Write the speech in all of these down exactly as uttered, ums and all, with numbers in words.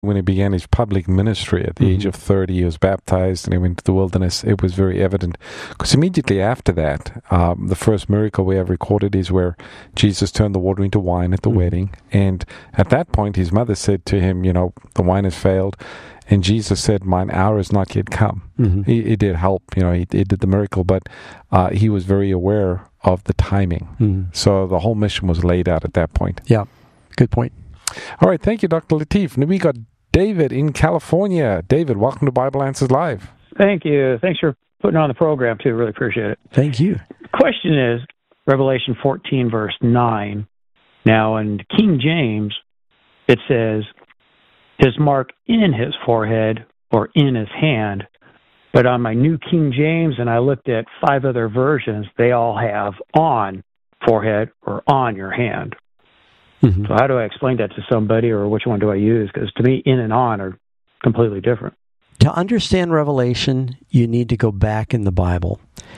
When he began his public ministry at the mm-hmm. age of thirty, he was baptized and he went to the wilderness. It was very evident. Because immediately after that, um, the first miracle we have recorded is where Jesus turned the water into wine at the mm-hmm. wedding. And at that point, his mother said to him, you know, the wine has failed. And Jesus said, mine hour has not yet come. Mm-hmm. He, he did help, you know, he, he did the miracle, but uh, he was very aware of the timing. Mm-hmm. So the whole mission was laid out at that point. Yeah, good point. All right, thank you, Doctor Latif. Now we got David in California. David, welcome to Bible Answers Live. Thank you. Thanks for putting on the program, too. Really appreciate it. Thank you. Question is, Revelation fourteen, verse nine. Now, in King James, it says, his mark in his forehead or in his hand. But on my New King James, and I looked at five other versions, they all have on forehead or on your hand. Mm-hmm. So how do I explain that to somebody, or which one do I use? Because to me, in and on are completely different. To understand Revelation, you need to go back in the Bible.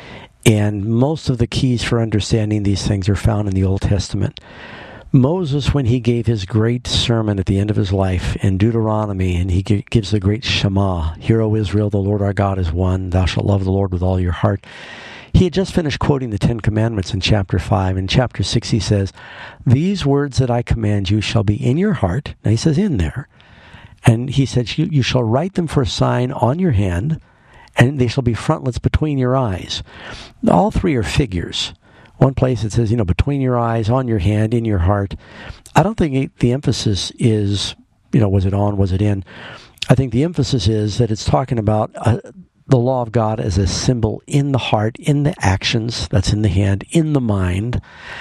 And most of the keys for understanding these things are found in the Old Testament. Moses, when he gave his great sermon at the end of his life in Deuteronomy, and he gives the great Shema, Hear, O Israel, the Lord our God is one, thou shalt love the Lord with all your heart. He had just finished quoting the Ten Commandments in chapter five. In chapter six, he says, these words that I command you shall be in your heart. Now he says in there. And he said, you, you shall write them for a sign on your hand, and they shall be frontlets between your eyes. All three are figures. One place it says, you know, between your eyes, on your hand, in your heart. I don't think it, the emphasis is, you know, was it on, was it in? I think the emphasis is that it's talking about uh, the law of God as a symbol in the heart, in the actions, that's in the hand, in the mind.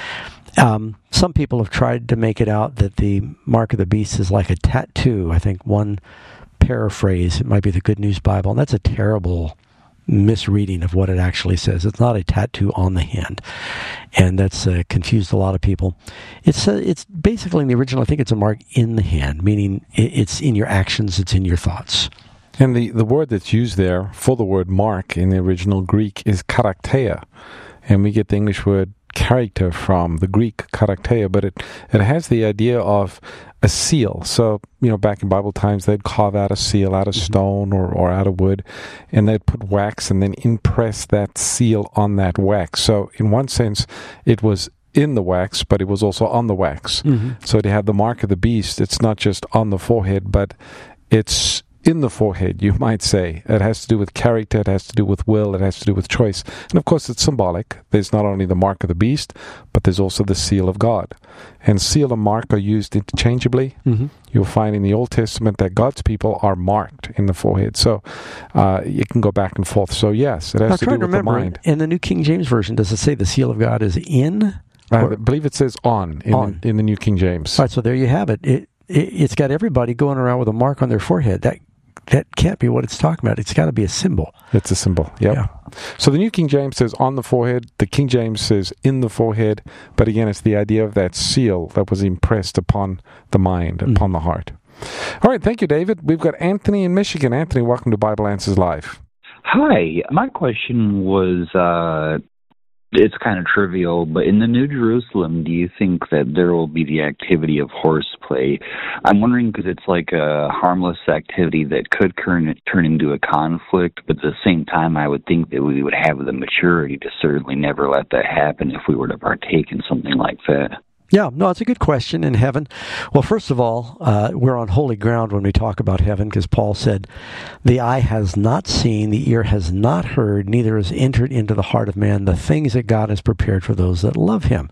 Um, some people have tried to make it out that the mark of the beast is like a tattoo. I think one paraphrase, it might be the Good News Bible, and that's a terrible misreading of what it actually says. It's not a tattoo on the hand, and that's uh, confused a lot of people. It's uh, it's basically in the original, I think it's a mark in the hand, meaning it's in your actions, it's in your thoughts. And the, the word that's used there for the word mark in the original Greek is karakteia, and we get the English word character from the Greek karakteia, but it, it has the idea of a seal. So, you know, back in Bible times, they'd carve out a seal out of stone or, or out of wood, and they'd put wax and then impress that seal on that wax. So, in one sense, it was in the wax, but it was also on the wax. Mm-hmm. So, to have the mark of the beast, it's not just on the forehead, but it's in the forehead, you might say. It has to do with character, it has to do with will, it has to do with choice. And of course, it's symbolic. There's not only the mark of the beast, but there's also the seal of God. And seal and mark are used interchangeably. Mm-hmm. You'll find in the Old Testament that God's people are marked in the forehead. So uh, it can go back and forth. So yes, it has I'm to do with to remember, the mind. In the New King James Version, does it say the seal of God is in? I believe it says on in, on. The, in the New King James. All right, so there you have it. It, it. It's got everybody going around with a mark on their forehead. That That can't be what it's talking about. It's got to be a symbol. It's a symbol, yep. yeah. So the New King James says on the forehead. The King James says in the forehead. But again, it's the idea of that seal that was impressed upon the mind, mm-hmm. upon the heart. All right, thank you, David. We've got Anthony in Michigan. Anthony, welcome to Bible Answers Live. Hi. My question was, uh, it's kind of trivial, but in the New Jerusalem, do you think that there will be the activity of horseplay? I'm wondering because it's like a harmless activity that could turn, turn into a conflict, but at the same time, I would think that we would have the maturity to certainly never let that happen if we were to partake in something like that. Yeah, no, it's a good question in heaven. Well, first of all, uh, we're on holy ground when we talk about heaven, because Paul said, the eye has not seen, the ear has not heard, neither has entered into the heart of man the things that God has prepared for those that love him.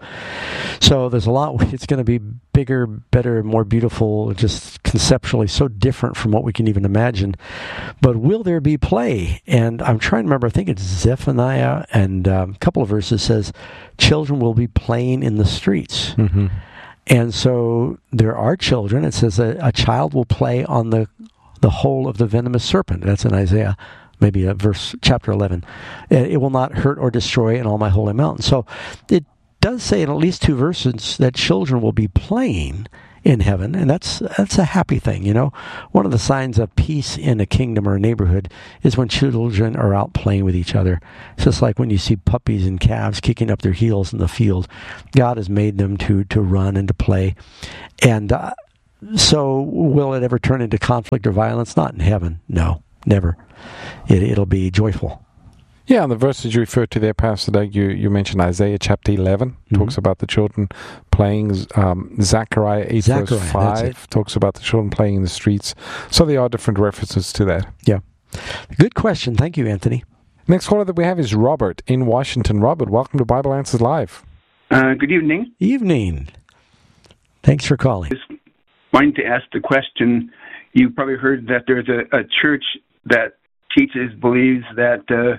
So there's a lot, it's going to be bigger, better, more beautiful, just conceptually so different from what we can even imagine. But will there be play? And I'm trying to remember, I think it's Zephaniah, and um, a couple of verses says, children will be playing in the streets. Mm-hmm. And so there are children. It says a, a child will play on the the hole of the venomous serpent. That's in Isaiah, maybe a verse, chapter eleven. It will not hurt or destroy in all my holy mountain. So it does say in at least two verses that children will be playing in heaven, and that's that's a happy thing, you know. One of the signs of peace in a kingdom or a neighborhood is when children are out playing with each other. It's just like when you see puppies and calves kicking up their heels in the field. God has made them to to run and to play. And uh, so will it ever turn into conflict or violence? Not in heaven. No, never. It, it'll be joyful. Yeah, and the verses you referred to there, Pastor Doug, you, you mentioned Isaiah chapter eleven, mm-hmm. talks about the children playing. Um, Zechariah eight Zechariah, verse five talks about the children playing in the streets. So there are different references to that. Yeah. Good question. Thank you, Anthony. Next caller that we have is Robert in Washington. Robert, welcome to Bible Answers Live. Uh, good evening. Evening. Thanks for calling. Just wanting to ask the question, you probably heard that there's a, a church that teaches, believes that uh,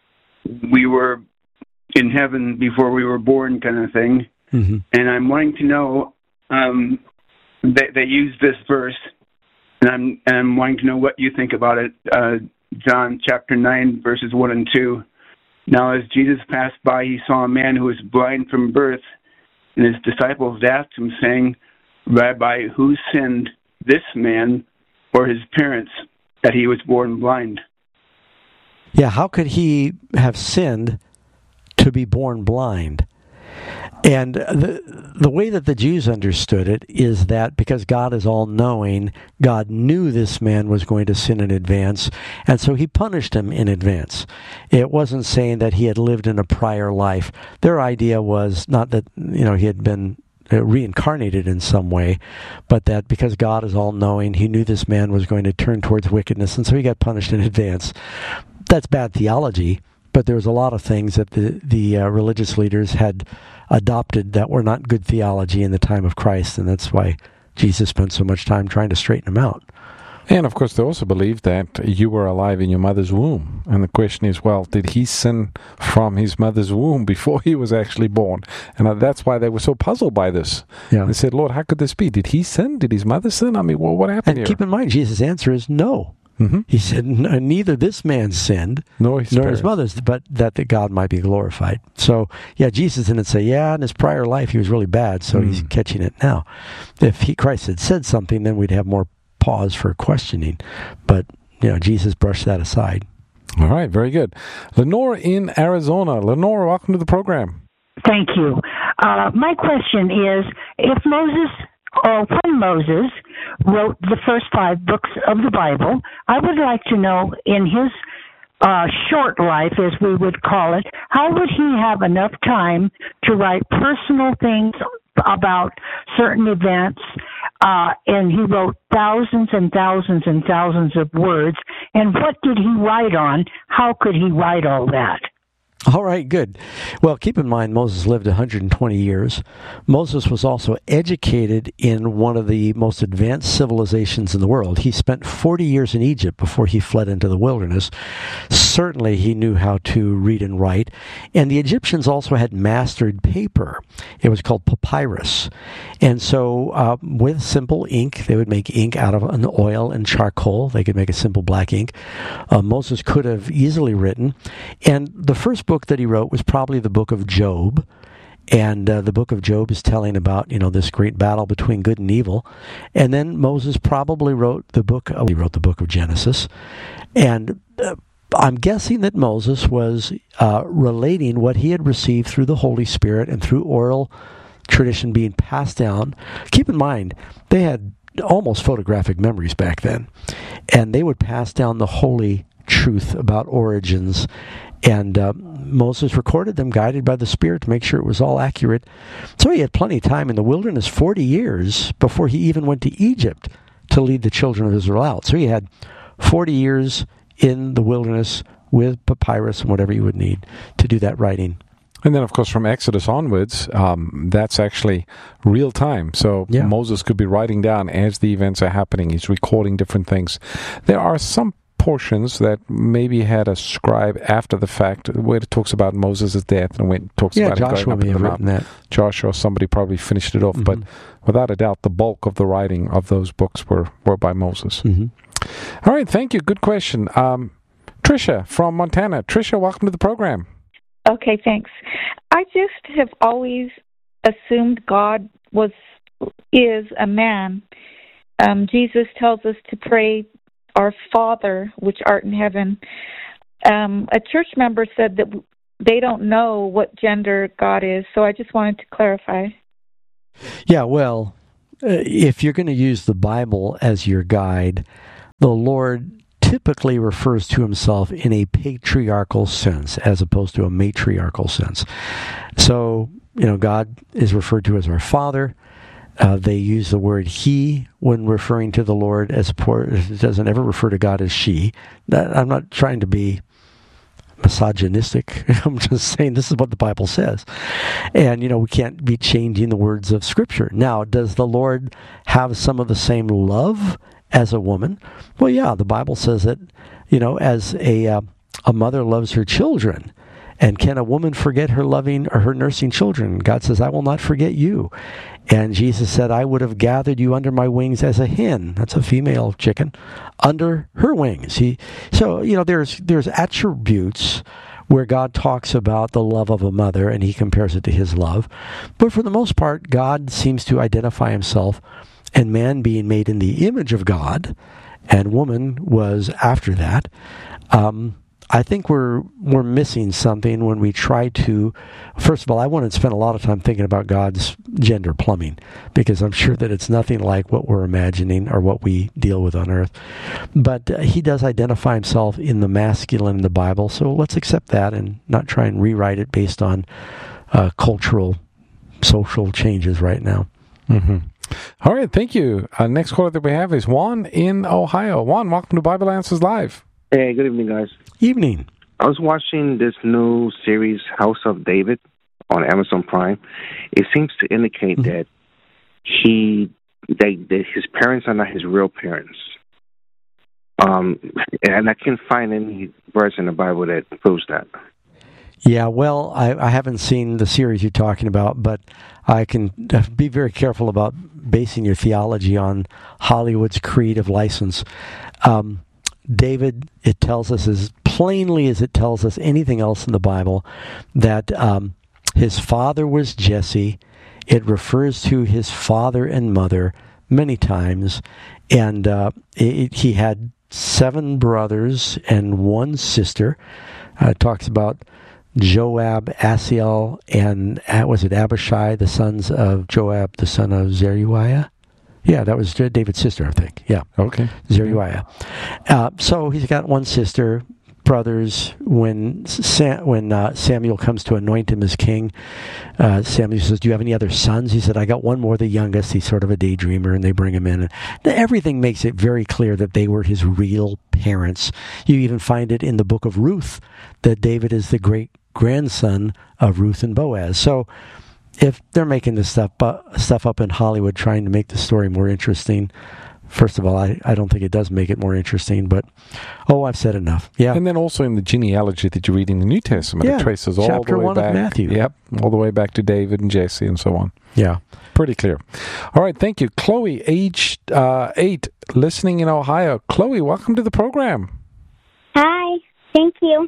we were in heaven before we were born, kind of thing. Mm-hmm. And I'm wanting to know, um, they, they use this verse, and I'm, and I'm wanting to know what you think about it. Uh, John chapter nine, verses one and two. Now as Jesus passed by, he saw a man who was blind from birth, and his disciples asked him, saying, Rabbi, who sinned, this man or his parents, that he was born blind? Yeah, how could he have sinned to be born blind? And the the way that the Jews understood it is that because God is all-knowing, God knew this man was going to sin in advance, and so he punished him in advance. It wasn't saying that he had lived in a prior life. Their idea was not that, you know, he had been reincarnated in some way, but that because God is all-knowing, he knew this man was going to turn towards wickedness, and so he got punished in advance. That's bad theology, but there was a lot of things that the, the uh, religious leaders had adopted that were not good theology in the time of Christ, and that's why Jesus spent so much time trying to straighten them out. And, of course, they also believed that you were alive in your mother's womb. And the question is, well, did he sin from his mother's womb before he was actually born? And that's why they were so puzzled by this. Yeah. They said, Lord, how could this be? Did he sin? Did his mother sin? I mean, well, what happened and here? And keep in mind, Jesus' answer is no. Mm-hmm. He said, neither this man sinned, nor his, nor his mother's, but that the God might be glorified. So, yeah, Jesus didn't say, yeah, in his prior life he was really bad, so mm. he's catching it now. If he, Christ had said something, then we'd have more pause for questioning. But, you know, Jesus brushed that aside. All right, very good. Lenore in Arizona. Lenore, welcome to the program. Thank you. Uh, my question is, if Moses... or when Moses wrote the first five books of the Bible, I would like to know in his uh, short life, as we would call it, how would he have enough time to write personal things about certain events? Uh, and he wrote thousands and thousands and thousands of words. And what did he write on? How could he write all that? All right, good. Well, keep in mind, Moses lived one hundred twenty years. Moses was also educated in one of the most advanced civilizations in the world. He spent forty years in Egypt before he fled into the wilderness. Certainly, he knew how to read and write. And the Egyptians also had mastered paper. It was called papyrus. And so, uh, with simple ink, they would make ink out of an oil and charcoal. They could make a simple black ink. Uh, Moses could have easily written. And the first book book that he wrote was probably the book of Job, and uh, the book of Job is telling about, you know, this great battle between good and evil. And then Moses probably wrote the book of, he wrote the book of Genesis, and uh, I'm guessing that Moses was uh, relating what he had received through the Holy Spirit and through oral tradition being passed down. Keep in mind, they had almost photographic memories back then, and they would pass down the holy truth about origins. And uh, Moses recorded them, guided by the Spirit, to make sure it was all accurate. So he had plenty of time in the wilderness, forty years, before he even went to Egypt to lead the children of Israel out. So he had forty years in the wilderness with papyrus and whatever you would need to do that writing. And then, of course, from Exodus onwards, um, that's actually real time. So yeah. Moses could be writing down as the events are happening. He's recording different things. There are some portions that maybe had a scribe after the fact, where it talks about Moses' death and when it talks yeah, about Joshua him going up may in the have mountain. Written that. Joshua or somebody probably finished it off, mm-hmm. but without a doubt, the bulk of the writing of those books were, were by Moses. Mm-hmm. All right, thank you. Good question. Um, Tricia from Montana. Tricia, welcome to the program. Okay, thanks. I just have always assumed God was is a man. Um, Jesus tells us to pray, Our Father, which art in heaven. Um, a church member said that they don't know what gender God is, so I just wanted to clarify. Yeah, well, if you're going to use the Bible as your guide, the Lord typically refers to himself in a patriarchal sense as opposed to a matriarchal sense. So, you know, God is referred to as our Father. Uh, they use the word he when referring to the Lord, as opposed, it doesn't ever refer to God as she. That, I'm not trying to be misogynistic. I'm just saying this is what the Bible says. And, you know, we can't be changing the words of Scripture. Now, does the Lord have some of the same love as a woman? Well, yeah, the Bible says that, you know, as a uh, a mother loves her children. And can a woman forget her loving or her nursing children? God says, I will not forget you. And Jesus said, I would have gathered you under my wings as a hen. That's a female chicken. Under her wings. He, so, you know, there's there's attributes where God talks about the love of a mother and he compares it to his love. But for the most part, God seems to identify himself, and man being made in the image of God, and woman was after that. Um, I think we're we're missing something when we try to. First of all, I want to spend a lot of time thinking about God's gender plumbing, because I'm sure that it's nothing like what we're imagining or what we deal with on earth. But uh, he does identify himself in the masculine in the Bible, so let's accept that and not try and rewrite it based on uh, cultural, social changes right now. Mm-hmm. All right, thank you. Uh, next caller that we have is Juan in Ohio. Juan, welcome to Bible Answers Live. Hey, good evening, guys. Evening. I was watching this new series, House of David, on Amazon Prime. It seems to indicate mm-hmm. that he, they, that his parents are not his real parents. Um, and I can't find any verse in the Bible that proves that. Yeah, well, I, I haven't seen the series you're talking about, but I can be very careful about basing your theology on Hollywood's creative license. Um, David, it tells us as plainly as it tells us anything else in the Bible, that um, his father was Jesse. It refers to his father and mother many times, and uh, it, he had seven brothers and one sister. Uh, it talks about Joab, Asahel, and uh, was it Abishai, the sons of Joab, the son of Zeruiah? Yeah, that was David's sister, I think. Yeah. Okay. Zeruiah. Uh, so he's got one sister, brothers. When Sam, when uh, Samuel comes to anoint him as king, uh, Samuel says, do you have any other sons? He said, I got one more, the youngest. He's sort of a daydreamer, and they bring him in. And everything makes it very clear that they were his real parents. You even find it in the book of Ruth, that David is the great-grandson of Ruth and Boaz. So if they're making this stuff, uh, stuff up in Hollywood trying to make the story more interesting, first of all, I, I don't think it does make it more interesting, but, oh, I've said enough. Yeah. And then also in the genealogy that you read in the New Testament, yeah, it traces all the way one back. Of Matthew. Yep, all the way back to David and Jesse and so on. Yeah. Pretty clear. All right, thank you. Chloe, age uh, eight, listening in Ohio. Chloe, welcome to the program. Hi, thank you.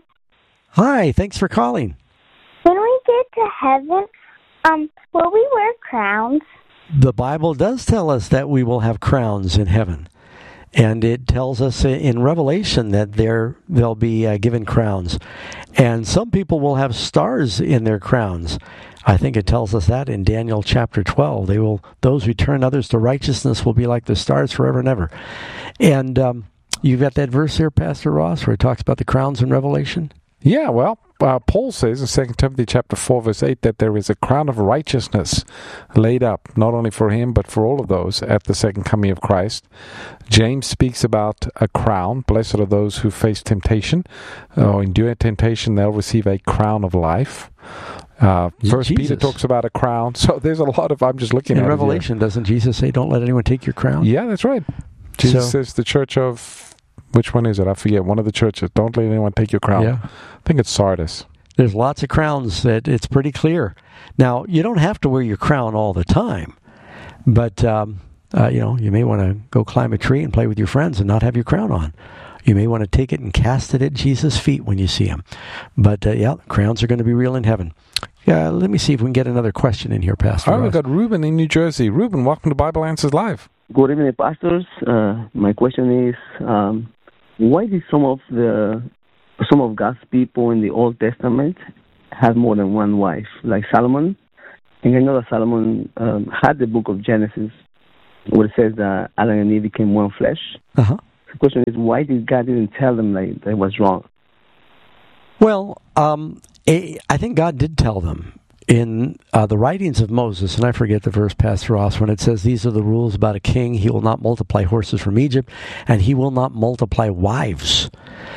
Hi, thanks for calling. When we get to heaven, um, will we wear crowns? The Bible does tell us that we will have crowns in heaven. And it tells us in Revelation that there they'll be uh, given crowns. And some people will have stars in their crowns. I think it tells us that in Daniel chapter twelve. They will; those who turn others to righteousness will be like the stars forever and ever. And um, you've got that verse here, Pastor Ross, where it talks about the crowns in Revelation? Yeah, well, uh, Paul says in Second Timothy chapter four, verse eight, that there is a crown of righteousness laid up, not only for him, but for all of those at the second coming of Christ. James speaks about a crown. Blessed are those who face temptation, or endure temptation, they'll receive a crown of life. Uh, First Jesus. Peter talks about a crown. So there's a lot of, I'm just looking in at Revelation, doesn't Jesus say, don't let anyone take your crown? Yeah, that's right. Jesus so, says the church of, which one is it? I forget. One of the churches. Don't let anyone take your crown. Yeah. I think it's Sardis. There's lots of crowns that it's pretty clear. Now, you don't have to wear your crown all the time, but um, uh, you know, you may want to go climb a tree and play with your friends and not have your crown on. You may want to take it and cast it at Jesus' feet when you see him. But uh, yeah, crowns are going to be real in heaven. Yeah, let me see if we can get another question in here, Pastor. All right, we've got Ruben in New Jersey. Ruben, welcome to Bible Answers Live. Good evening, pastors. Uh, my question is, um, why did some of the some of God's people in the Old Testament have more than one wife, like Solomon? And I know that Solomon um, had the book of Genesis, where it says that Adam and Eve became one flesh. Uh-huh. The question is, why did God didn't tell them that that was wrong? Well, um, I think God did tell them. In uh, the writings of Moses, and I forget the verse, Pastor Ross, when it says, these are the rules about a king, he will not multiply horses from Egypt, and he will not multiply wives.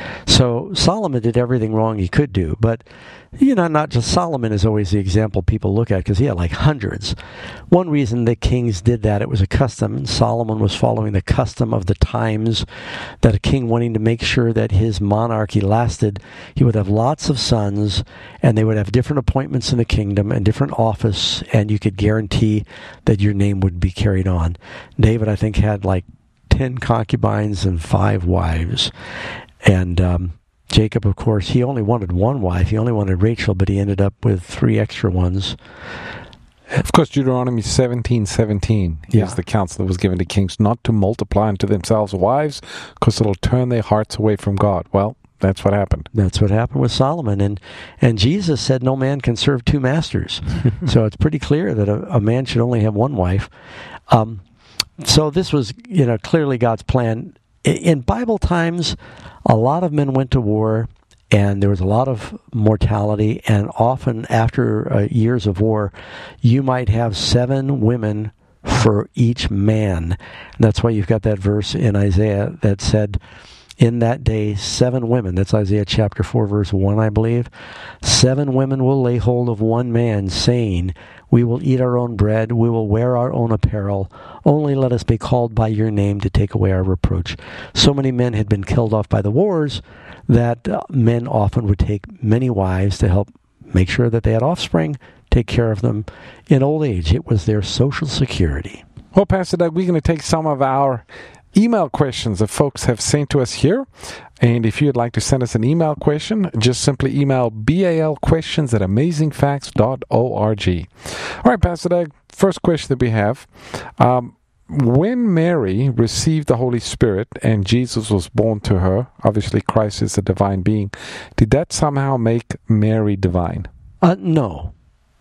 So Solomon did everything wrong he could do, but, you know, not just Solomon is always the example people look at, because he had like hundreds. One reason the kings did that, it was a custom, and Solomon was following the custom of the times, that a king wanting to make sure that his monarchy lasted, he would have lots of sons, and they would have different appointments in the kingdom, and different office, and you could guarantee that your name would be carried on. David, I think, had like ten concubines and five wives. And um, Jacob, of course, he only wanted one wife. He only wanted Rachel, but he ended up with three extra ones. Of course, Deuteronomy seventeen seventeen yeah. is the counsel that was given to kings not to multiply unto themselves wives, because it'll turn their hearts away from God. Well, that's what happened. That's what happened with Solomon. And and Jesus said no man can serve two masters. So it's pretty clear that a, a man should only have one wife. Um, so this was, you know, clearly God's plan. In, in Bible times, a lot of men went to war, and there was a lot of mortality. And often after uh, years of war, you might have seven women for each man. And that's why you've got that verse in Isaiah that said, in that day, seven women, that's Isaiah chapter four, verse one, I believe, seven women will lay hold of one man, saying, we will eat our own bread, we will wear our own apparel, only let us be called by your name to take away our reproach. So many men had been killed off by the wars that uh, men often would take many wives to help make sure that they had offspring, take care of them in old age. It was their social security. Well, Pastor Doug, we're going to take some of our email questions that folks have sent to us here. And if you'd like to send us an email question, just simply email balquestions at amazing facts dot org. All right, Pastor Doug, first question that we have. Um, when Mary received the Holy Spirit and Jesus was born to her, obviously Christ is a divine being, did that somehow make Mary divine? Uh, no.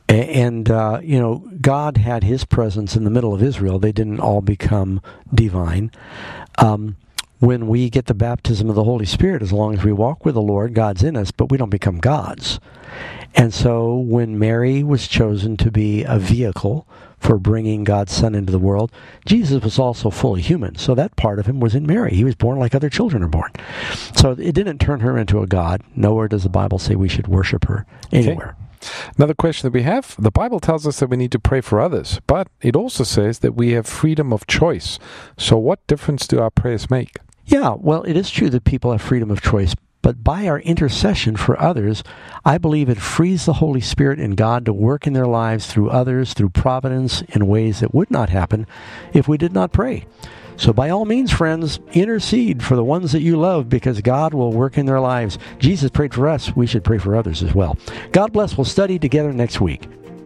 And, uh, you know, God had his presence in the middle of Israel. They didn't all become divine. Um, when we get the baptism of the Holy Spirit, as long as we walk with the Lord, God's in us, but we don't become gods. And so when Mary was chosen to be a vehicle for bringing God's Son into the world, Jesus was also fully human. So that part of him was in Mary. He was born like other children are born. So it didn't turn her into a god. Nowhere does the Bible say we should worship her anywhere. Okay. Another question that we have, the Bible tells us that we need to pray for others, but it also says that we have freedom of choice. So what difference do our prayers make? Yeah, well, it is true that people have freedom of choice, but by our intercession for others, I believe it frees the Holy Spirit and God to work in their lives through others, through providence, in ways that would not happen if we did not pray. So by all means, friends, intercede for the ones that you love, because God will work in their lives. Jesus prayed for us. We should pray for others as well. God bless. We'll study together next week.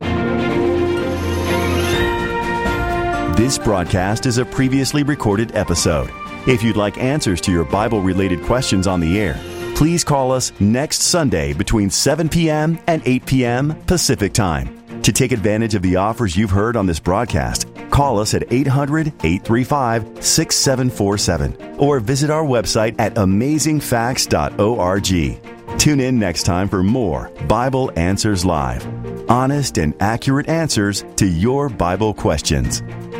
This broadcast is a previously recorded episode. If you'd like answers to your Bible-related questions on the air, please call us next Sunday between seven p.m. and eight p.m. Pacific Time. To take advantage of the offers you've heard on this broadcast, call us at eight hundred, eight three five, six seven four seven or visit our website at amazing facts dot org. Tune in next time for more Bible Answers Live. Honest and accurate answers to your Bible questions.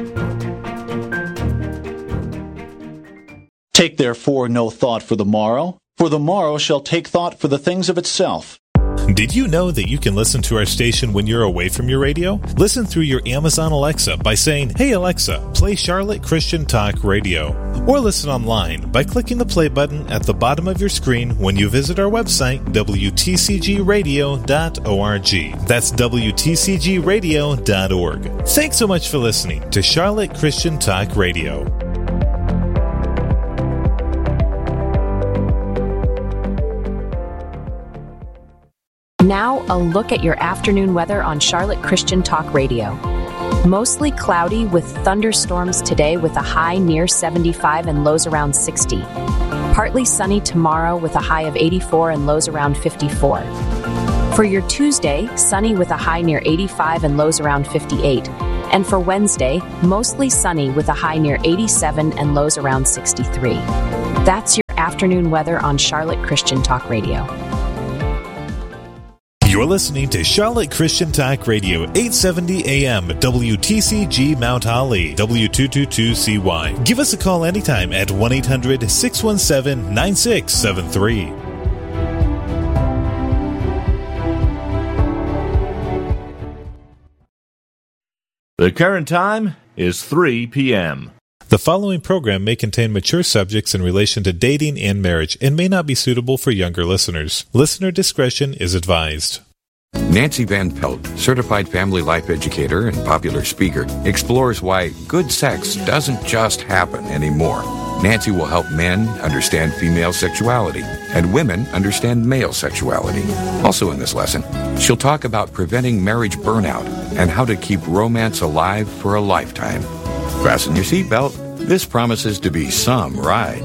Take therefore no thought for the morrow, for the morrow shall take thought for the things of itself. Did you know that you can listen to our station when you're away from your radio? Listen through your Amazon Alexa by saying, "Hey Alexa, play Charlotte Christian Talk Radio." Or listen online by clicking the play button at the bottom of your screen when you visit our website, w t c g radio dot org. That's w t c g radio dot org. Thanks so much for listening to Charlotte Christian Talk Radio. Now, a look at your afternoon weather on Charlotte Christian Talk Radio. Mostly cloudy with thunderstorms today with a high near seventy-five and lows around sixty. Partly sunny tomorrow with a high of eighty-four and lows around fifty-four. For your Tuesday, sunny with a high near eighty-five and lows around fifty-eight. And for Wednesday, mostly sunny with a high near eighty-seven and lows around sixty-three. That's your afternoon weather on Charlotte Christian Talk Radio. You're listening to Charlotte Christian Talk Radio, eight seventy A M, W T C G Mount Holly, W two twenty-two C Y. Give us a call anytime at one eight hundred six one seven nine six seven three. The current time is three p.m. The following program may contain mature subjects in relation to dating and marriage and may not be suitable for younger listeners. Listener discretion is advised. Nancy Van Pelt, certified family life educator and popular speaker, explores why good sex doesn't just happen anymore. Nancy will help men understand female sexuality and women understand male sexuality. Also in this lesson, she'll talk about preventing marriage burnout and how to keep romance alive for a lifetime. Fasten your seatbelt. This promises to be some ride.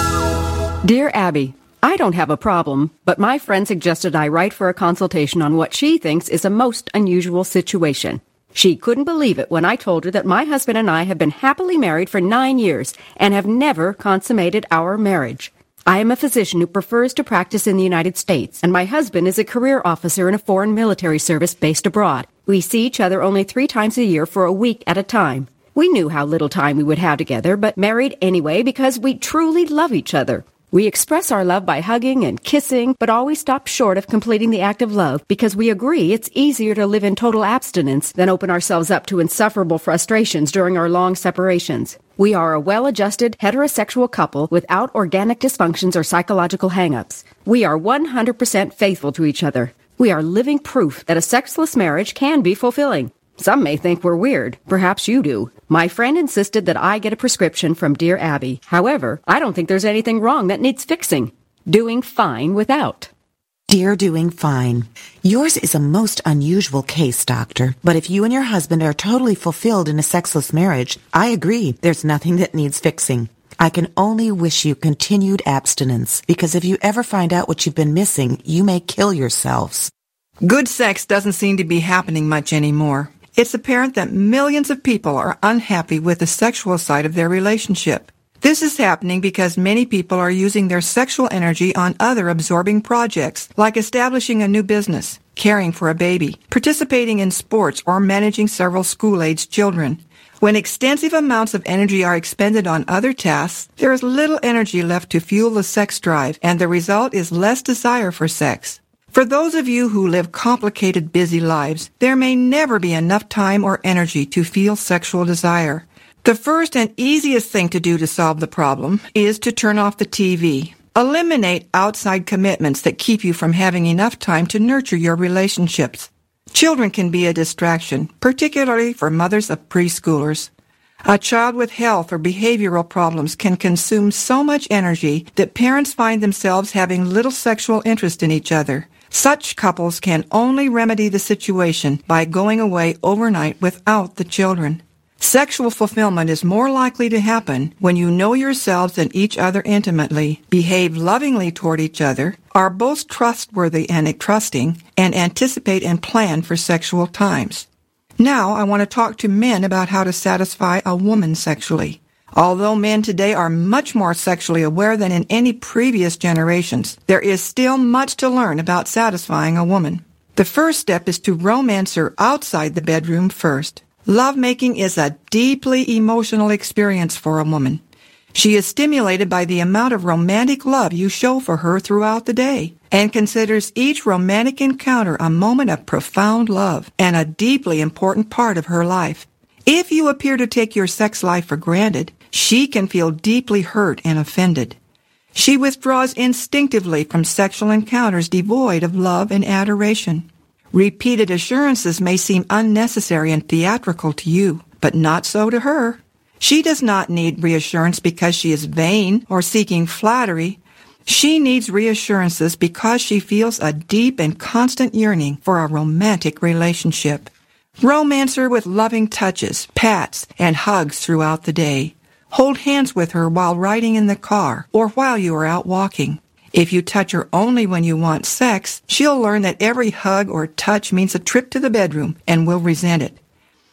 Dear Abby, I don't have a problem, but my friend suggested I write for a consultation on what she thinks is a most unusual situation. She couldn't believe it when I told her that my husband and I have been happily married for nine years and have never consummated our marriage. I am a physician who prefers to practice in the United States, and my husband is a career officer in a foreign military service based abroad. We see each other only three times a year for a week at a time. We knew how little time we would have together, but married anyway because we truly love each other. We express our love by hugging and kissing, but always stop short of completing the act of love because we agree it's easier to live in total abstinence than open ourselves up to insufferable frustrations during our long separations. We are a well-adjusted heterosexual couple without organic dysfunctions or psychological hang-ups. We are one hundred percent faithful to each other. We are living proof that a sexless marriage can be fulfilling. Some may think we're weird. Perhaps you do. My friend insisted that I get a prescription from Dear Abby. However, I don't think there's anything wrong that needs fixing. Doing fine without. Dear Doing Fine, yours is a most unusual case, Doctor. But if you and your husband are totally fulfilled in a sexless marriage, I agree there's nothing that needs fixing. I can only wish you continued abstinence, because if you ever find out what you've been missing, you may kill yourselves. Good sex doesn't seem to be happening much anymore. It's apparent that millions of people are unhappy with the sexual side of their relationship. This is happening because many people are using their sexual energy on other absorbing projects, like establishing a new business, caring for a baby, participating in sports, or managing several school-aged children. When extensive amounts of energy are expended on other tasks, there is little energy left to fuel the sex drive, and the result is less desire for sex. For those of you who live complicated, busy lives, there may never be enough time or energy to feel sexual desire. The first and easiest thing to do to solve the problem is to turn off the T V. Eliminate outside commitments that keep you from having enough time to nurture your relationships. Children can be a distraction, particularly for mothers of preschoolers. A child with health or behavioral problems can consume so much energy that parents find themselves having little sexual interest in each other. Such couples can only remedy the situation by going away overnight without the children. Sexual fulfillment is more likely to happen when you know yourselves and each other intimately, behave lovingly toward each other, are both trustworthy and trusting, and anticipate and plan for sexual times. Now I want to talk to men about how to satisfy a woman sexually. Although men today are much more sexually aware than in any previous generations, there is still much to learn about satisfying a woman. The first step is to romance her outside the bedroom first. Lovemaking is a deeply emotional experience for a woman. She is stimulated by the amount of romantic love you show for her throughout the day, and considers each romantic encounter a moment of profound love and a deeply important part of her life. If you appear to take your sex life for granted, she can feel deeply hurt and offended. She withdraws instinctively from sexual encounters devoid of love and adoration. Repeated assurances may seem unnecessary and theatrical to you, but not so to her. She does not need reassurance because she is vain or seeking flattery. She needs reassurances because she feels a deep and constant yearning for a romantic relationship. Romance her with loving touches, pats, and hugs throughout the day. Hold hands with her while riding in the car or while you are out walking. If you touch her only when you want sex, she'll learn that every hug or touch means a trip to the bedroom and will resent it.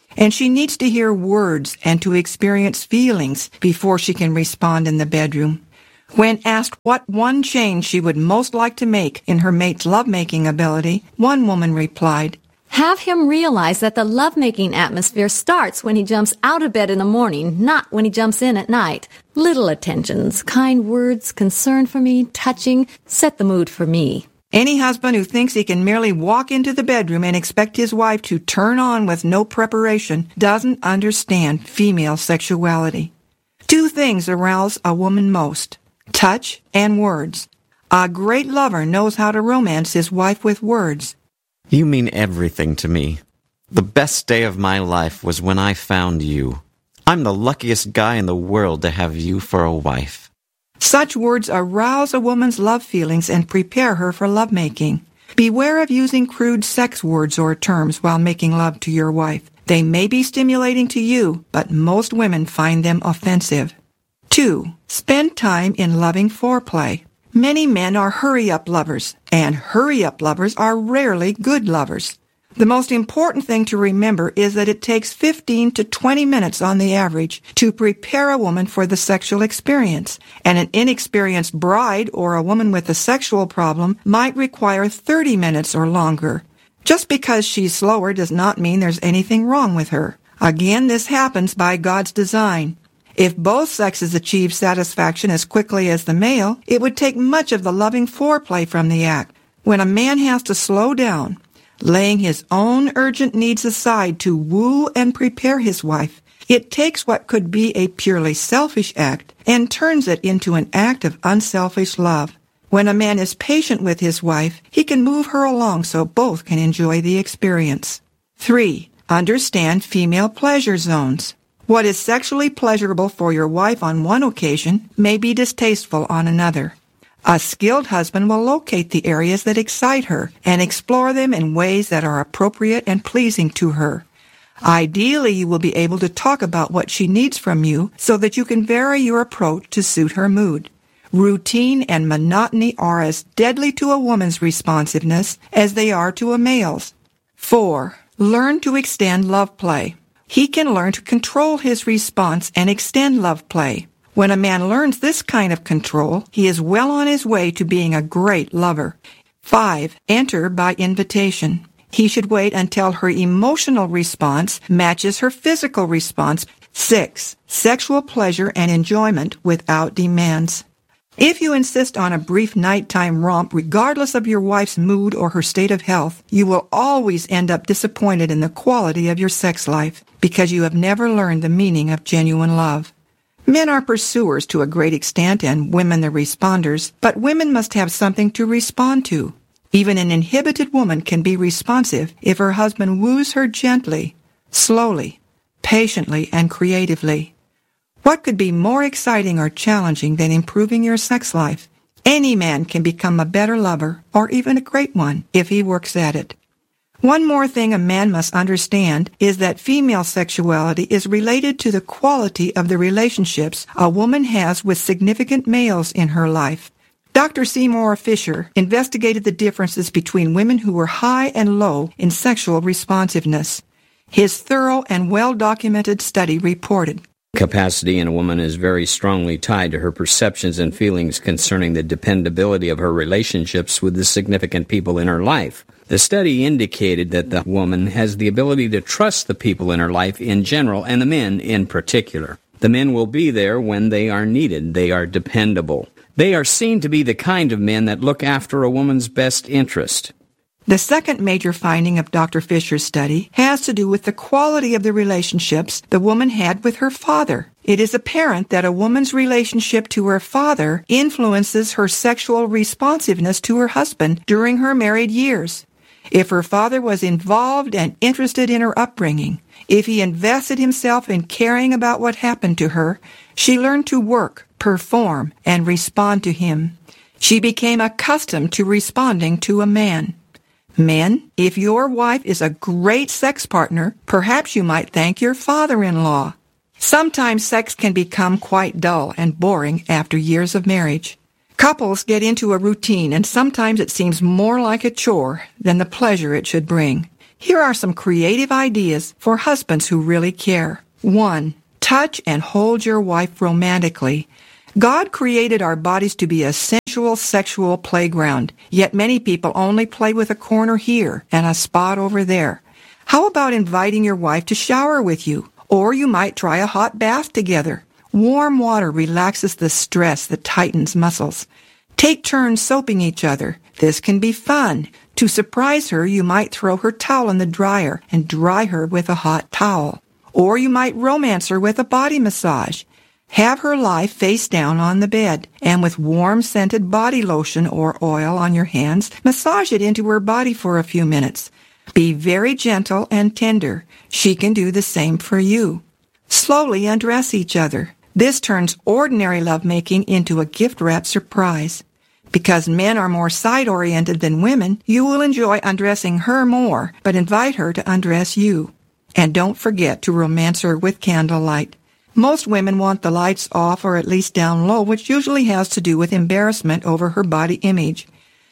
and she needs to hear words and to experience feelings before she can respond in the bedroom. When asked what one change she would most like to make in her mate's lovemaking ability, one woman replied, "Have him realize that the lovemaking atmosphere starts when he jumps out of bed in the morning, not when he jumps in at night. Little attentions, kind words, concern for me, touching, set the mood for me." Any husband who thinks he can merely walk into the bedroom and expect his wife to turn on with no preparation doesn't understand female sexuality. Two things arouse a woman most: touch and words. A great lover knows how to romance his wife with words. You mean everything to me. The best day of my life was when I found you. I'm the luckiest guy in the world to have you for a wife. Such words arouse a woman's love feelings and prepare her for lovemaking. Beware of using crude sex words or terms while making love to your wife. They may be stimulating to you, but most women find them offensive. Two, spend time in loving foreplay. Many men are hurry-up lovers, and hurry-up lovers are rarely good lovers. The most important thing to remember is that it takes fifteen to twenty minutes on the average to prepare a woman for the sexual experience, and an inexperienced bride or a woman with a sexual problem might require thirty minutes or longer. Just because she's slower does not mean there's anything wrong with her. Again, this happens by God's design. If both sexes achieve satisfaction as quickly as the male, it would take much of the loving foreplay from the act. When a man has to slow down, laying his own urgent needs aside to woo and prepare his wife, it takes what could be a purely selfish act and turns it into an act of unselfish love. When a man is patient with his wife, he can move her along so both can enjoy the experience. Three, understand female pleasure zones. What is sexually pleasurable for your wife on one occasion may be distasteful on another. A skilled husband will locate the areas that excite her and explore them in ways that are appropriate and pleasing to her. Ideally, you will be able to talk about what she needs from you so that you can vary your approach to suit her mood. Routine and monotony are as deadly to a woman's responsiveness as they are to a male's. Four, learn to extend love play. He can learn to control his response and extend love play. When a man learns this kind of control, he is well on his way to being a great lover. Five, enter by invitation. He should wait until her emotional response matches her physical response. Six, sexual pleasure and enjoyment without demands. If you insist on a brief nighttime romp, regardless of your wife's mood or her state of health, you will always end up disappointed in the quality of your sex life because you have never learned the meaning of genuine love. Men are pursuers to a great extent and women the responders, but women must have something to respond to. Even an inhibited woman can be responsive if her husband woos her gently, slowly, patiently, and creatively. What could be more exciting or challenging than improving your sex life? Any man can become a better lover, or even a great one, if he works at it. One more thing a man must understand is that female sexuality is related to the quality of the relationships a woman has with significant males in her life. Doctor Seymour Fisher investigated the differences between women who were high and low in sexual responsiveness. His thorough and well-documented study reported, capacity in a woman is very strongly tied to her perceptions and feelings concerning the dependability of her relationships with the significant people in her life. The study indicated that the woman has the ability to trust the people in her life in general and the men in particular. The men will be there when they are needed. They are dependable. They are seen to be the kind of men that look after a woman's best interest. The second major finding of Doctor Fisher's study has to do with the quality of the relationships the woman had with her father. It is apparent that a woman's relationship to her father influences her sexual responsiveness to her husband during her married years. If her father was involved and interested in her upbringing, if he invested himself in caring about what happened to her, she learned to work, perform, and respond to him. She became accustomed to responding to a man. Men, if your wife is a great sex partner, perhaps you might thank your father-in-law. Sometimes sex can become quite dull and boring after years of marriage. Couples get into a routine, and sometimes it seems more like a chore than the pleasure it should bring. Here are some creative ideas for husbands who really care. One, touch and hold your wife romantically. God created our bodies to be a sensual sexual playground, yet many people only play with a corner here and a spot over there. How about inviting your wife to shower with you? Or you might try a hot bath together. Warm water relaxes the stress that tightens muscles. Take turns soaping each other. This can be fun. To surprise her, you might throw her towel in the dryer and dry her with a hot towel. Or you might romance her with a body massage. Have her lie face down on the bed, and with warm scented body lotion or oil on your hands, massage it into her body for a few minutes. Be very gentle and tender. She can do the same for you. Slowly undress each other. This turns ordinary lovemaking into a gift-wrapped surprise. Because men are more side-oriented than women, you will enjoy undressing her more, but invite her to undress you. And don't forget to romance her with candlelight. Most women want the lights off or at least down low, which usually has to do with embarrassment over her body image.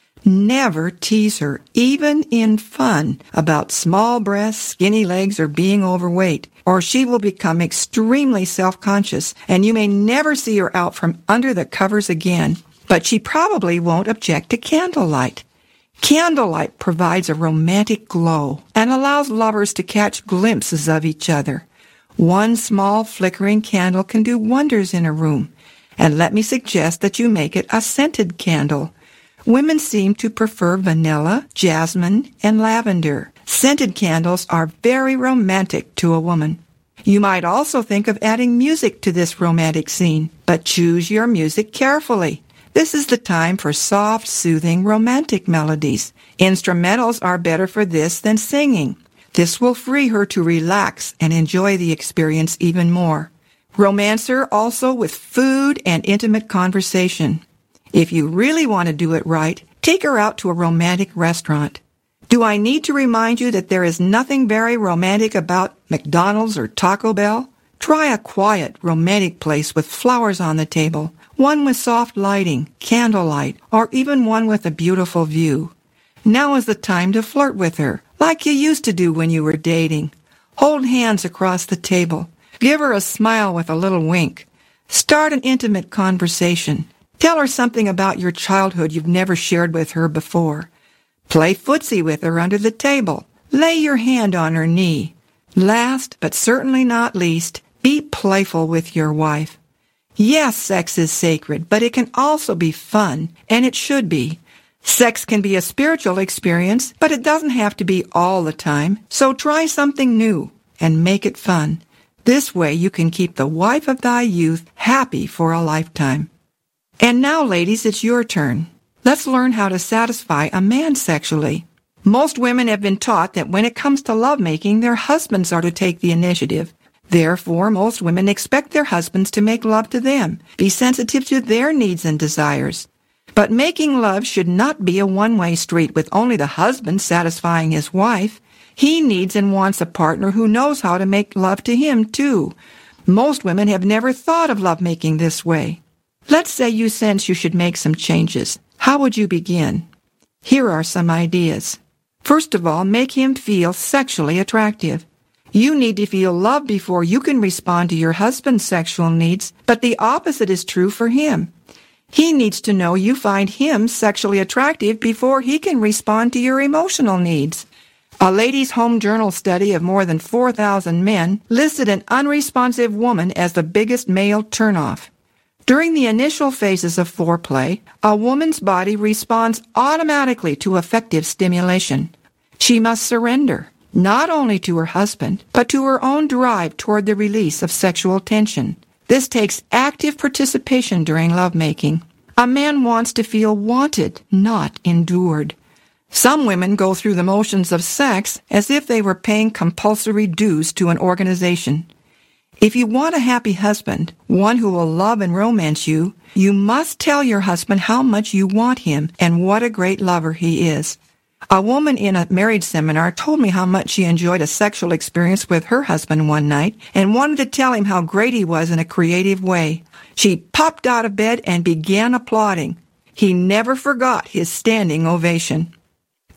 Never tease her, even in fun, about small breasts, skinny legs, or being overweight, or she will become extremely self-conscious, and you may never see her out from under the covers again. But she probably won't object to candlelight. Candlelight provides a romantic glow and allows lovers to catch glimpses of each other. One small flickering candle can do wonders in a room, and let me suggest that you make it a scented candle. Women seem to prefer vanilla, jasmine, and lavender. Scented candles are very romantic to a woman. You might also think of adding music to this romantic scene, but choose your music carefully. This is the time for soft, soothing, romantic melodies. Instrumentals are better for this than singing. This will free her to relax and enjoy the experience even more. Romance her also with food and intimate conversation. If you really want to do it right, take her out to a romantic restaurant. Do I need to remind you that there is nothing very romantic about McDonald's or Taco Bell? Try a quiet, romantic place with flowers on the table, one with soft lighting, candlelight, or even one with a beautiful view. Now is the time to flirt with her, like you used to do when you were dating. Hold hands across the table. Give her a smile with a little wink. Start an intimate conversation. Tell her something about your childhood you've never shared with her before. Play footsie with her under the table. Lay your hand on her knee. Last, but certainly not least, be playful with your wife. Yes, sex is sacred, but it can also be fun, and it should be. Sex can be a spiritual experience, but it doesn't have to be all the time. So try something new and make it fun. This way you can keep the wife of thy youth happy for a lifetime. And now, ladies, it's your turn. Let's learn how to satisfy a man sexually. Most women have been taught that when it comes to lovemaking, their husbands are to take the initiative. Therefore, most women expect their husbands to make love to them, be sensitive to their needs and desires. But making love should not be a one-way street with only the husband satisfying his wife. He needs and wants a partner who knows how to make love to him, too. Most women have never thought of lovemaking this way. Let's say you sense you should make some changes. How would you begin? Here are some ideas. First of all, make him feel sexually attractive. You need to feel love before you can respond to your husband's sexual needs, but the opposite is true for him. He needs to know you find him sexually attractive before he can respond to your emotional needs. A Ladies' Home Journal study of more than four thousand men listed an unresponsive woman as the biggest male turnoff. During the initial phases of foreplay, a woman's body responds automatically to effective stimulation. She must surrender, not only to her husband, but to her own drive toward the release of sexual tension. This takes active participation during lovemaking. A man wants to feel wanted, not endured. Some women go through the motions of sex as if they were paying compulsory dues to an organization. If you want a happy husband, one who will love and romance you, you must tell your husband how much you want him and what a great lover he is. A woman in a marriage seminar told me how much she enjoyed a sexual experience with her husband one night and wanted to tell him how great he was in a creative way. She popped out of bed and began applauding. He never forgot his standing ovation.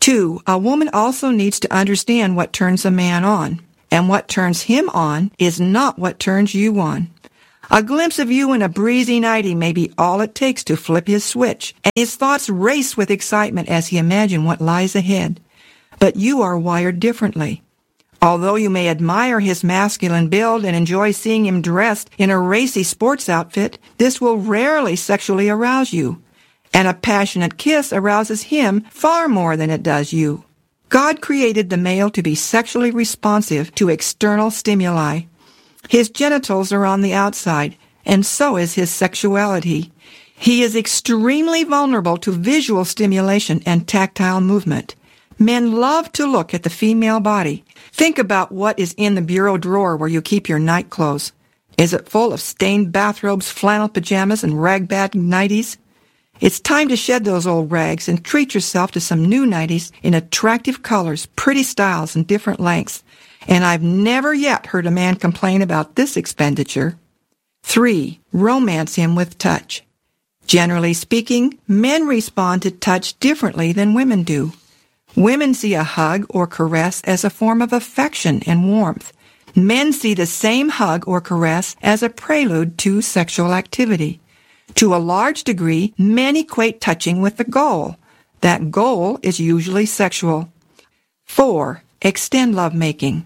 Two, a woman also needs to understand what turns a man on, and what turns him on is not what turns you on. A glimpse of you in a breezy nightie may be all it takes to flip his switch, and his thoughts race with excitement as he imagines what lies ahead. But you are wired differently. Although you may admire his masculine build and enjoy seeing him dressed in a racy sports outfit, this will rarely sexually arouse you. And a passionate kiss arouses him far more than it does you. God created the male to be sexually responsive to external stimuli. His genitals are on the outside, and so is his sexuality. He is extremely vulnerable to visual stimulation and tactile movement. Men love to look at the female body. Think about what is in the bureau drawer where you keep your night clothes. Is it full of stained bathrobes, flannel pajamas, and ragbag nighties? It's time to shed those old rags and treat yourself to some new nighties in attractive colors, pretty styles, and different lengths. And I've never yet heard a man complain about this expenditure. Three, romance him with touch. Generally speaking, men respond to touch differently than women do. Women see a hug or caress as a form of affection and warmth. Men see the same hug or caress as a prelude to sexual activity. To a large degree, men equate touching with the goal. That goal is usually sexual. Four, extend lovemaking.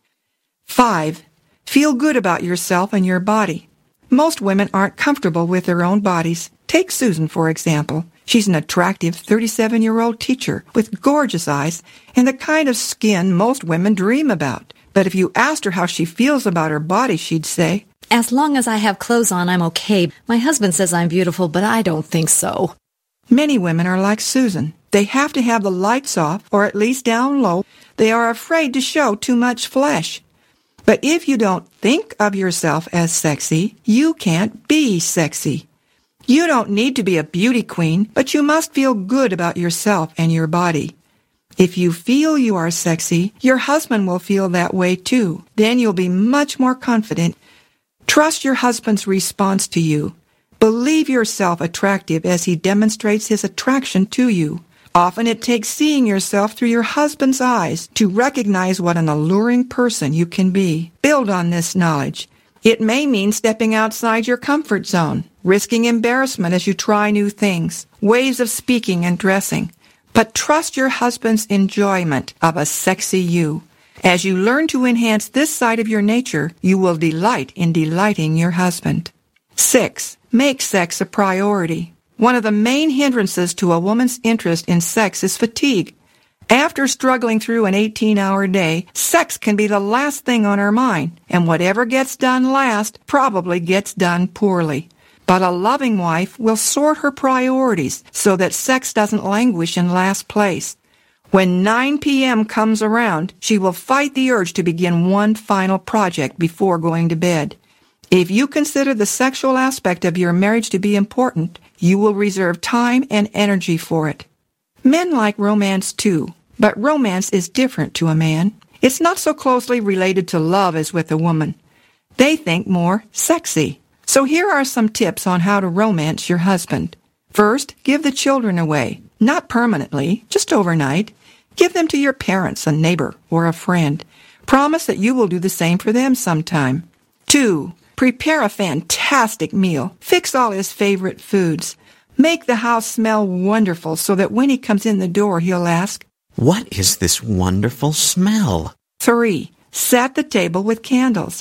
Five, feel good about yourself and your body. Most women aren't comfortable with their own bodies. Take Susan, for example. She's an attractive thirty-seven-year-old teacher with gorgeous eyes and the kind of skin most women dream about. But if you asked her how she feels about her body, she'd say, "As long as I have clothes on, I'm okay. My husband says I'm beautiful, but I don't think so." Many women are like Susan. They have to have the lights off, or at least down low. They are afraid to show too much flesh. But if you don't think of yourself as sexy, you can't be sexy. You don't need to be a beauty queen, but you must feel good about yourself and your body. If you feel you are sexy, your husband will feel that way too. Then you'll be much more confident. Trust your husband's response to you. Believe yourself attractive as he demonstrates his attraction to you. Often it takes seeing yourself through your husband's eyes to recognize what an alluring person you can be. Build on this knowledge. It may mean stepping outside your comfort zone, risking embarrassment as you try new things, ways of speaking and dressing. But trust your husband's enjoyment of a sexy you. As you learn to enhance this side of your nature, you will delight in delighting your husband. Six, make sex a priority. One of the main hindrances to a woman's interest in sex is fatigue. After struggling through an eighteen-hour day, sex can be the last thing on her mind, and whatever gets done last probably gets done poorly. But a loving wife will sort her priorities so that sex doesn't languish in last place. When nine p.m. comes around, she will fight the urge to begin one final project before going to bed. If you consider the sexual aspect of your marriage to be important, you will reserve time and energy for it. Men like romance too, but romance is different to a man. It's not so closely related to love as with a woman. They think more sexy. So here are some tips on how to romance your husband. First, give the children away. Not permanently, just overnight. Give them to your parents, a neighbor, or a friend. Promise that you will do the same for them sometime. Two, prepare a fantastic meal. Fix all his favorite foods. Make the house smell wonderful so that when he comes in the door, he'll ask, "What is this wonderful smell?" Three, set the table with candles.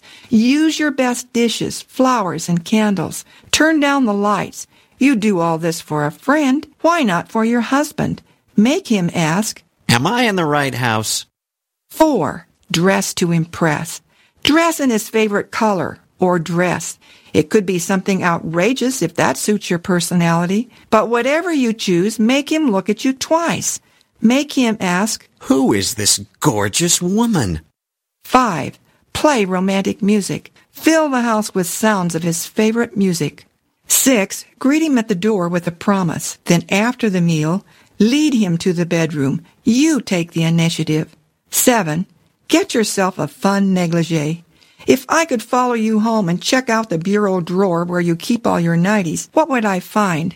Use your best dishes, flowers, and candles. Turn down the lights. You do all this for a friend. Why not for your husband? Make him ask, "Am I in the right house?" Four, dress to impress. Dress in his favorite color or dress. It could be something outrageous if that suits your personality. But whatever you choose, make him look at you twice. Make him ask, "Who is this gorgeous woman?" Five, play romantic music. Fill the house with sounds of his favorite music. Six, greet him at the door with a promise. Then after the meal, lead him to the bedroom. You take the initiative. Seven, get yourself a fun negligee. If I could follow you home and check out the bureau drawer where you keep all your nighties, what would I find?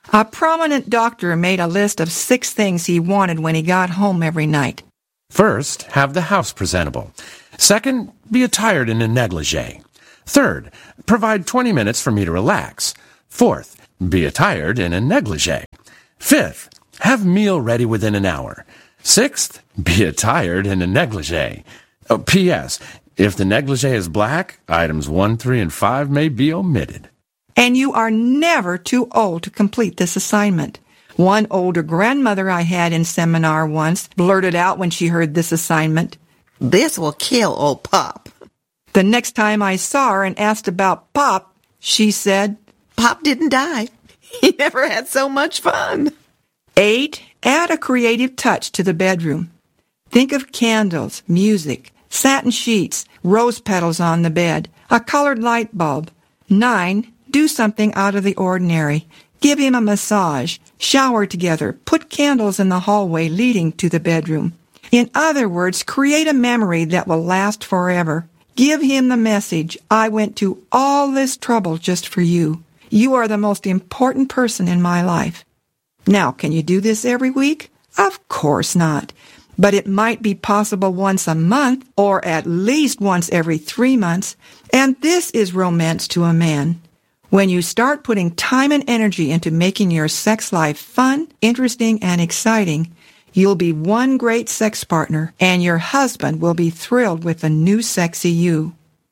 A prominent doctor made a list of six things he wanted when he got home every night. First, have the house presentable. Second, be attired in a negligee. Third, provide twenty minutes for me to relax. Fourth, be attired in a negligee. Fifth, have meal ready within an hour. Sixth, be attired in a negligee. Oh, P S. If the negligee is black, items one, three, and five may be omitted. And you are never too old to complete this assignment. One older grandmother I had in seminar once blurted out when she heard this assignment, "This will kill old Pop." The next time I saw her and asked about Pop, she said, "Pop didn't die. He never had so much fun." Eight, add a creative touch to the bedroom. Think of candles, music, satin sheets, rose petals on the bed, a colored light bulb. Nine, do something out of the ordinary. Give him a massage, shower together, put candles in the hallway leading to the bedroom. In other words, create a memory that will last forever. Give him the message, I went to all this trouble just for you. You are the most important person in my life. Now, can you do this every week? Of course not. But it might be possible once a month, or at least once every three months. And this is romance to a man. When you start putting time and energy into making your sex life fun, interesting, and exciting, you'll be one great sex partner, and your husband will be thrilled with the new sexy you.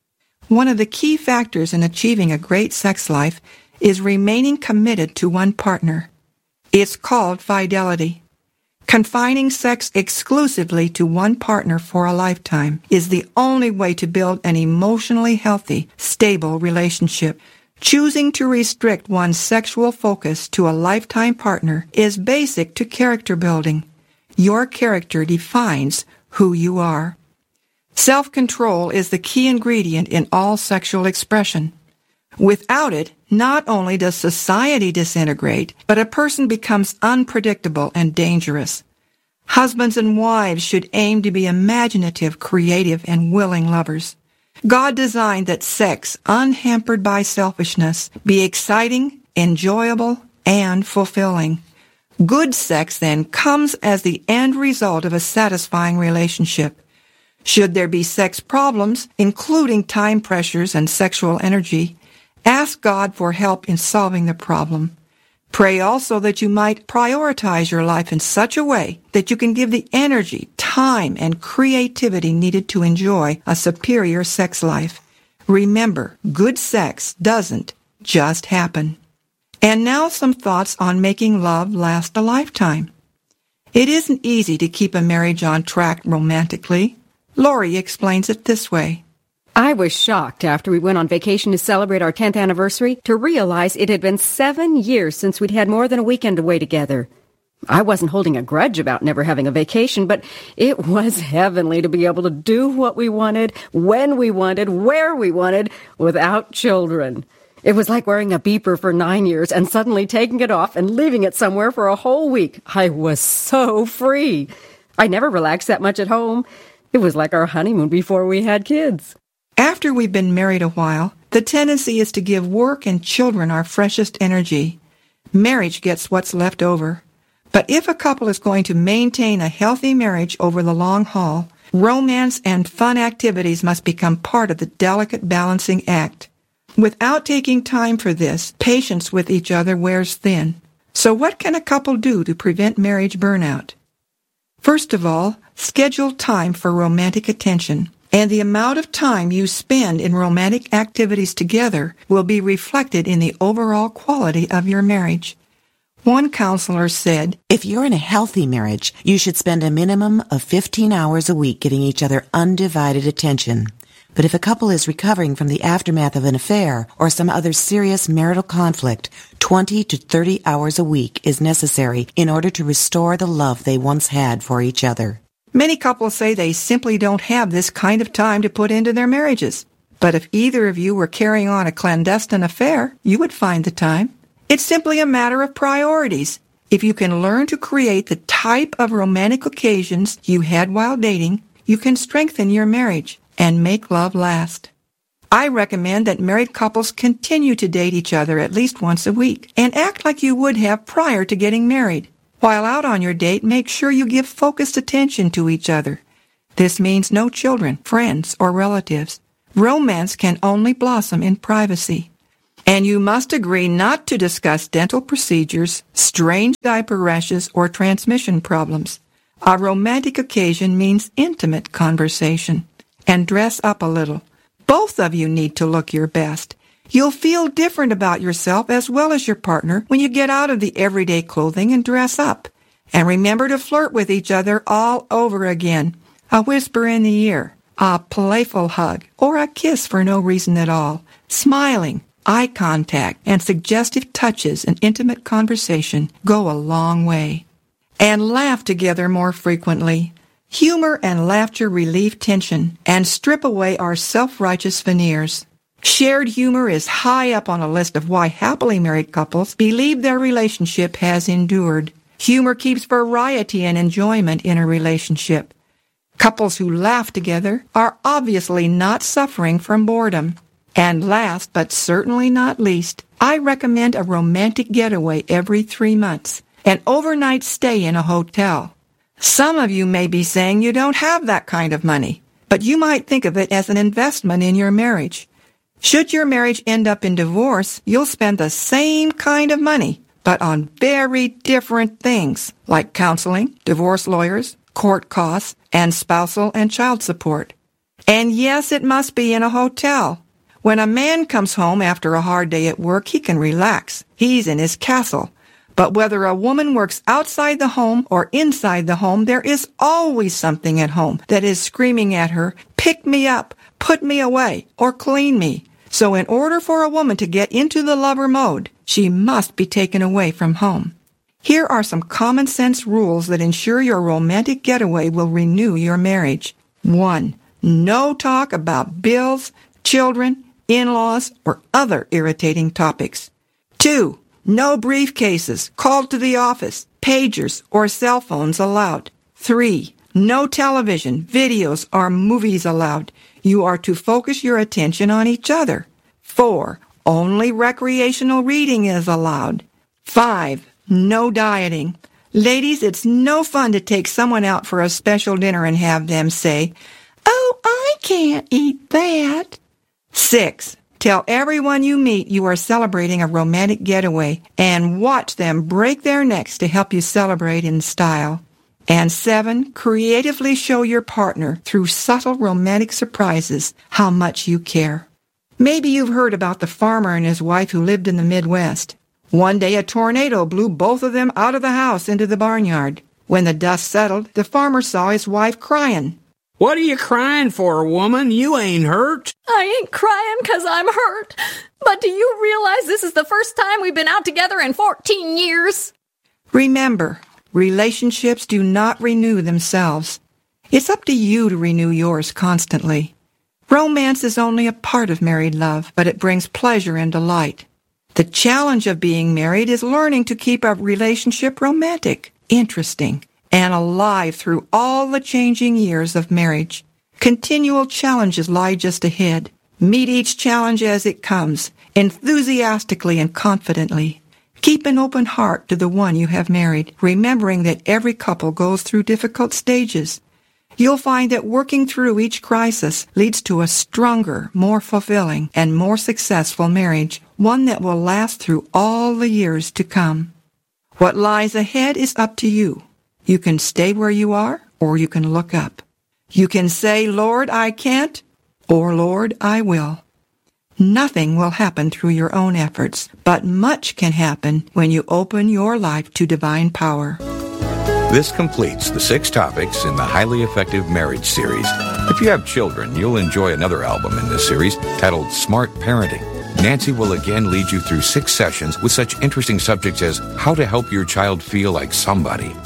One of the key factors in achieving a great sex life is remaining committed to one partner. It's called fidelity. Confining sex exclusively to one partner for a lifetime is the only way to build an emotionally healthy, stable relationship. Choosing to restrict one's sexual focus to a lifetime partner is basic to character building. Your character defines who you are. Self-control is the key ingredient in all sexual expression. Without it, not only does society disintegrate, but a person becomes unpredictable and dangerous. Husbands and wives should aim to be imaginative, creative, and willing lovers. God designed that sex, unhampered by selfishness, be exciting, enjoyable, and fulfilling. Good sex, then, comes as the end result of a satisfying relationship. Should there be sex problems, including time pressures and sexual energy, ask God for help in solving the problem. Pray also that you might prioritize your life in such a way that you can give the energy, time, and creativity needed to enjoy a superior sex life. Remember, good sex doesn't just happen. And now some thoughts on making love last a lifetime. It isn't easy to keep a marriage on track romantically. Lori explains it this way. I was shocked after we went on vacation to celebrate our tenth anniversary to realize it had been seven years since we'd had more than a weekend away together. I wasn't holding a grudge about never having a vacation, but it was heavenly to be able to do what we wanted, when we wanted, where we wanted, without children. It was like wearing a beeper for nine years and suddenly taking it off and leaving it somewhere for a whole week. I was so free. I never relaxed that much at home. It was like our honeymoon before we had kids. After we've been married a while, the tendency is to give work and children our freshest energy. Marriage gets what's left over. But if a couple is going to maintain a healthy marriage over the long haul, romance and fun activities must become part of the delicate balancing act. Without taking time for this, patience with each other wears thin. So what can a couple do to prevent marriage burnout? First of all, schedule time for romantic attention. And the amount of time you spend in romantic activities together will be reflected in the overall quality of your marriage. One counselor said, "If you're in a healthy marriage, you should spend a minimum of fifteen hours a week giving each other undivided attention. But if a couple is recovering from the aftermath of an affair or some other serious marital conflict, twenty to thirty hours a week is necessary in order to restore the love they once had for each other." Many couples say they simply don't have this kind of time to put into their marriages. But if either of you were carrying on a clandestine affair, you would find the time. It's simply a matter of priorities. If you can learn to create the type of romantic occasions you had while dating, you can strengthen your marriage and make love last. I recommend that married couples continue to date each other at least once a week and act like you would have prior to getting married. While out on your date, make sure you give focused attention to each other. This means no children, friends, or relatives. Romance can only blossom in privacy. And you must agree not to discuss dental procedures, strange diaper rashes, or transmission problems. A romantic occasion means intimate conversation. And dress up a little. Both of you need to look your best. You'll feel different about yourself as well as your partner when you get out of the everyday clothing and dress up. And remember to flirt with each other all over again. A whisper in the ear, a playful hug, or a kiss for no reason at all. Smiling, eye contact, and suggestive touches in intimate conversation go a long way. And laugh together more frequently. Humor and laughter relieve tension and strip away our self-righteous veneers. Shared humor is high up on a list of why happily married couples believe their relationship has endured. Humor keeps variety and enjoyment in a relationship. Couples who laugh together are obviously not suffering from boredom. And last, but certainly not least, I recommend a romantic getaway every three months, an overnight stay in a hotel. Some of you may be saying you don't have that kind of money, but you might think of it as an investment in your marriage. Should your marriage end up in divorce, you'll spend the same kind of money, but on very different things, like counseling, divorce lawyers, court costs, and spousal and child support. And yes, it must be in a hotel. When a man comes home after a hard day at work, he can relax. He's in his castle. But whether a woman works outside the home or inside the home, there is always something at home that is screaming at her, pick me up, put me away, or clean me. So in order for a woman to get into the lover mode, she must be taken away from home. Here are some common sense rules that ensure your romantic getaway will renew your marriage. One, no talk about bills, children, in-laws, or other irritating topics. Two, no briefcases, called to the office, pagers, or cell phones allowed. Three, no television, videos, or movies allowed. You are to focus your attention on each other. Four, only recreational reading is allowed. Five, no dieting. Ladies, it's no fun to take someone out for a special dinner and have them say, "Oh, I can't eat that." Six, tell everyone you meet you are celebrating a romantic getaway and watch them break their necks to help you celebrate in style. And seven, creatively show your partner through subtle romantic surprises how much you care. Maybe you've heard about the farmer and his wife who lived in the Midwest. One day a tornado blew both of them out of the house into the barnyard. When the dust settled, the farmer saw his wife crying. "What are you crying for, woman? You ain't hurt." I ain't crying 'cause I'm hurt. But do you realize this is the first time we've been out together in fourteen years? Remember, relationships do not renew themselves. It's up to you to renew yours constantly. Romance is only a part of married love, but it brings pleasure and delight. The challenge of being married is learning to keep a relationship romantic, interesting, and alive through all the changing years of marriage. Continual challenges lie just ahead. Meet each challenge as it comes, enthusiastically and confidently. Keep an open heart to the one you have married, remembering that every couple goes through difficult stages. You'll find that working through each crisis leads to a stronger, more fulfilling, and more successful marriage, one that will last through all the years to come. What lies ahead is up to you. You can stay where you are, or you can look up. You can say, "Lord, I can't," or "Lord, I will." Nothing will happen through your own efforts, but much can happen when you open your life to divine power. This completes the six topics in the Highly Effective Marriage series. If you have children, you'll enjoy another album in this series titled Smart Parenting. Nancy will again lead you through six sessions with such interesting subjects as how to help your child feel like somebody,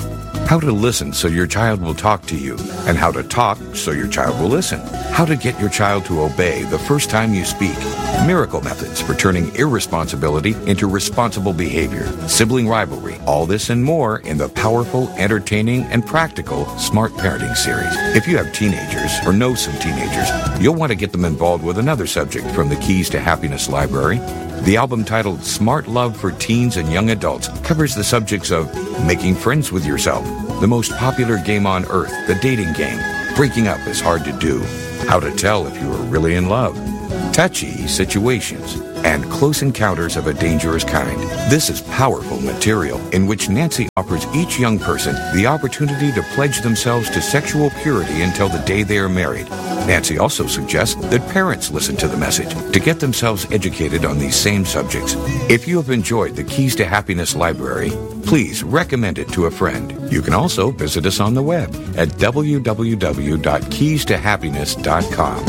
how to listen so your child will talk to you, and how to talk so your child will listen, how to get your child to obey the first time you speak, miracle methods for turning irresponsibility into responsible behavior, sibling rivalry, all this and more in the powerful, entertaining, and practical Smart Parenting series. If you have teenagers or know some teenagers, you'll want to get them involved with another subject from the Keys to Happiness library. The album titled Smart Love for Teens and Young Adults covers the subjects of making friends with yourself, the most popular game on earth, the dating game, breaking up is hard to do, how to tell if you are really in love, touchy situations, and close encounters of a dangerous kind. This is powerful material in which Nancy offers each young person the opportunity to pledge themselves to sexual purity until the day they are married. Nancy also suggests that parents listen to the message to get themselves educated on these same subjects. If you have enjoyed the Keys to Happiness library, please recommend it to a friend. You can also visit us on the web at w w w dot keys to happiness dot com.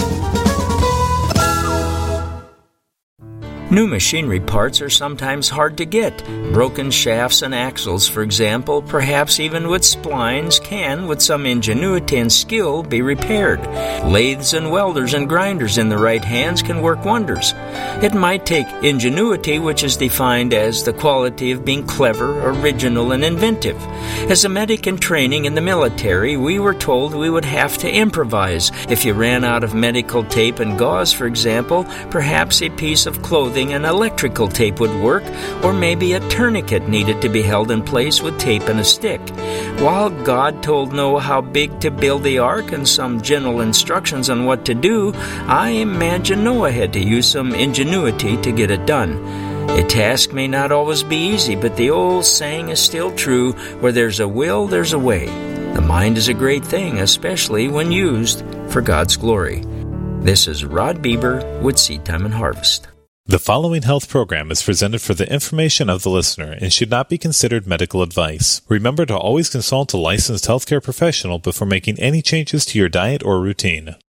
New machinery parts are sometimes hard to get. Broken shafts and axles, for example, perhaps even with splines, can, with some ingenuity and skill, be repaired. Lathes and welders and grinders in the right hands can work wonders. It might take ingenuity, which is defined as the quality of being clever, original, and inventive. As a medic in training in the military, we were told we would have to improvise. If you ran out of medical tape and gauze, for example, perhaps a piece of clothing and electrical tape would work, or maybe a tourniquet needed to be held in place with tape and a stick. While God told Noah how big to build the ark and some general instructions on what to do, I imagine Noah had to use some ingenuity to get it done. A task may not always be easy, but the old saying is still true, where there's a will, there's a way. The mind is a great thing, especially when used for God's glory. This is Rod Bieber with Seed Time and Harvest. The following health program is presented for the information of the listener and should not be considered medical advice. Remember to always consult a licensed healthcare professional before making any changes to your diet or routine.